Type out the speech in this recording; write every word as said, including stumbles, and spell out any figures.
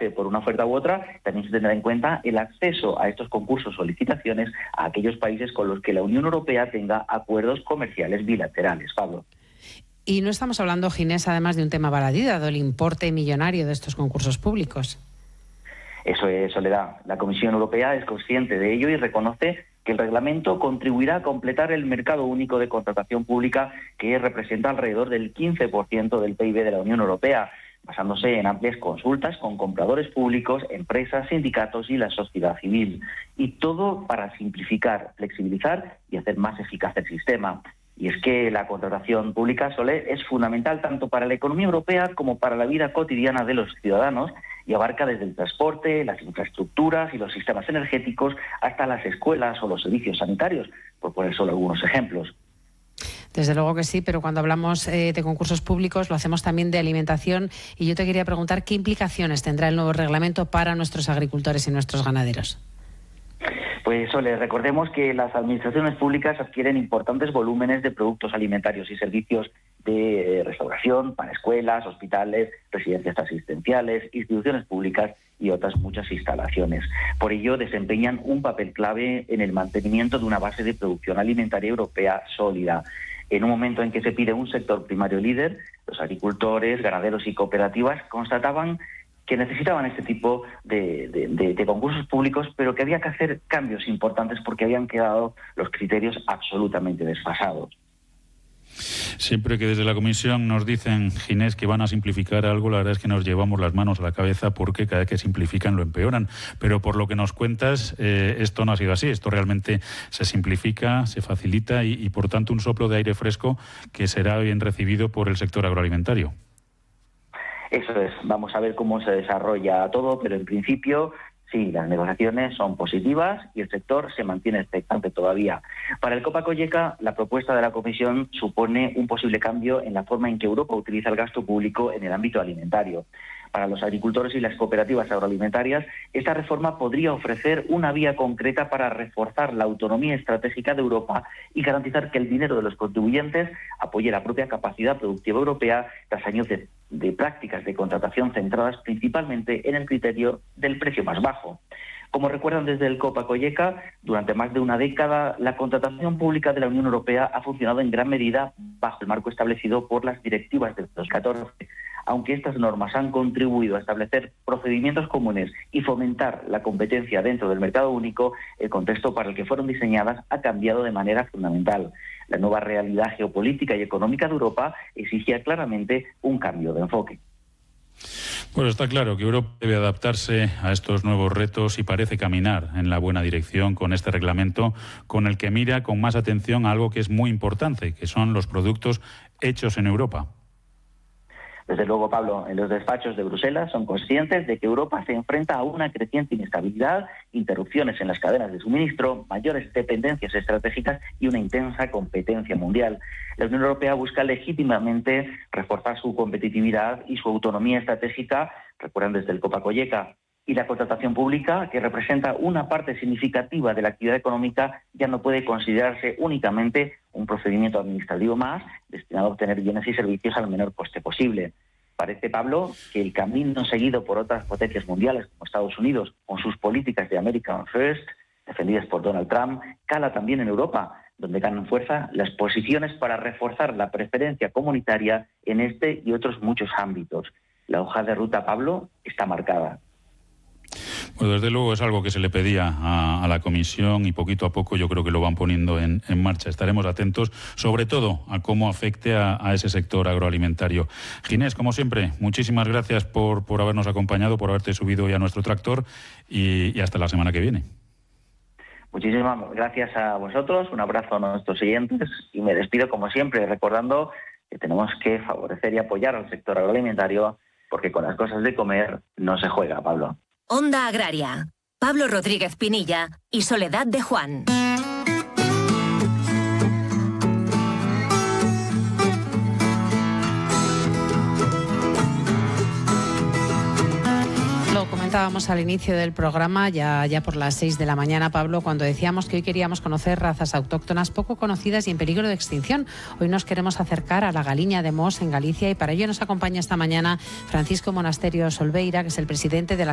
decantarse por una oferta u otra, también se tendrá en cuenta el acceso a estos concursos o licitaciones a aquellos países con los que la Unión Europea tenga acuerdos comerciales bilaterales. Pablo. Y no estamos hablando, Ginés, además de un tema baladí, dado el importe millonario de estos concursos públicos. Eso es, Soledad. La Comisión Europea es consciente de ello y reconoce que el reglamento contribuirá a completar el mercado único de contratación pública, que representa alrededor del quince por ciento del P I B de la Unión Europea, basándose en amplias consultas con compradores públicos, empresas, sindicatos y la sociedad civil. Y todo para simplificar, flexibilizar y hacer más eficaz el sistema. Y es que la contratación pública, Solé, es fundamental tanto para la economía europea como para la vida cotidiana de los ciudadanos y abarca desde el transporte, las infraestructuras y los sistemas energéticos hasta las escuelas o los servicios sanitarios, por poner solo algunos ejemplos. Desde luego que sí, pero cuando hablamos eh, de concursos públicos lo hacemos también de alimentación, y yo te quería preguntar qué implicaciones tendrá el nuevo reglamento para nuestros agricultores y nuestros ganaderos. Pues Sole, recordemos que las administraciones públicas adquieren importantes volúmenes de productos alimentarios y servicios de restauración para escuelas, hospitales, residencias asistenciales, instituciones públicas y otras muchas instalaciones. Por ello, desempeñan un papel clave en el mantenimiento de una base de producción alimentaria europea sólida. En un momento en que se pide un sector primario líder, los agricultores, ganaderos y cooperativas constataban que necesitaban este tipo de, de, de, de concursos públicos, pero que había que hacer cambios importantes porque habían quedado los criterios absolutamente desfasados. Siempre que desde la Comisión nos dicen, Ginés, que van a simplificar algo, la verdad es que nos llevamos las manos a la cabeza porque cada vez que simplifican lo empeoran. Pero por lo que nos cuentas, eh, esto no ha sido así. Esto realmente se simplifica, se facilita y, y por tanto un soplo de aire fresco que será bien recibido por el sector agroalimentario. Eso es, vamos a ver cómo se desarrolla todo, pero en principio sí, las negociaciones son positivas y el sector se mantiene expectante todavía. Para el Copa Cogeca, la propuesta de la Comisión supone un posible cambio en la forma en que Europa utiliza el gasto público en el ámbito alimentario. Para los agricultores y las cooperativas agroalimentarias, esta reforma podría ofrecer una vía concreta para reforzar la autonomía estratégica de Europa y garantizar que el dinero de los contribuyentes apoye la propia capacidad productiva europea tras años de, de prácticas de contratación centradas principalmente en el criterio del precio más bajo. Como recuerdan desde el Copa Cogeca, durante más de una década la contratación pública de la Unión Europea ha funcionado en gran medida bajo el marco establecido por las directivas de dos mil catorce. Aunque estas normas han contribuido a establecer procedimientos comunes y fomentar la competencia dentro del mercado único, el contexto para el que fueron diseñadas ha cambiado de manera fundamental. La nueva realidad geopolítica y económica de Europa exigía claramente un cambio de enfoque. Pues está claro que Europa debe adaptarse a estos nuevos retos y parece caminar en la buena dirección con este reglamento, con el que mira con más atención a algo que es muy importante, que son los productos hechos en Europa. Desde luego, Pablo, en los despachos de Bruselas son conscientes de que Europa se enfrenta a una creciente inestabilidad, interrupciones en las cadenas de suministro, mayores dependencias estratégicas y una intensa competencia mundial. La Unión Europea busca legítimamente reforzar su competitividad y su autonomía estratégica, recuerdan desde el Copa Cogeca, y la contratación pública, que representa una parte significativa de la actividad económica, ya no puede considerarse únicamente un procedimiento administrativo más destinado a obtener bienes y servicios al menor coste posible. Parece, Pablo, que el camino seguido por otras potencias mundiales como Estados Unidos, con sus políticas de American First, defendidas por Donald Trump, cala también en Europa, donde ganan fuerza las posiciones para reforzar la preferencia comunitaria en este y otros muchos ámbitos. La hoja de ruta, Pablo, está marcada. Pues desde luego es algo que se le pedía a, a la Comisión y poquito a poco yo creo que lo van poniendo en, en marcha. Estaremos atentos, sobre todo, a cómo afecte a, a ese sector agroalimentario. Ginés, como siempre, muchísimas gracias por, por habernos acompañado, por haberte subido hoy a nuestro tractor y, y hasta la semana que viene. Muchísimas gracias a vosotros, un abrazo a nuestros oyentes y me despido como siempre recordando que tenemos que favorecer y apoyar al sector agroalimentario porque con las cosas de comer no se juega, Pablo. Onda Agraria, Pablo Rodríguez Pinilla y Soledad de Juan. Lo comentábamos al inicio del programa, ya, ya por las seis de la mañana, Pablo, cuando decíamos que hoy queríamos conocer razas autóctonas poco conocidas y en peligro de extinción. Hoy nos queremos acercar a la Galiña de Mos en Galicia y para ello nos acompaña esta mañana Francisco Monasterio Solveira, que es el presidente de la